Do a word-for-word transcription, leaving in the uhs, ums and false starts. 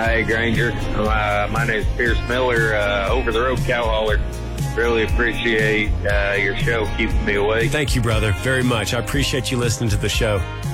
Hi, Granger. Uh, my name is Pierce Miller, uh, Over the Road Cow Hauler. Really appreciate uh, your show keeping me awake. Thank you, brother, very much. I appreciate you listening to the show.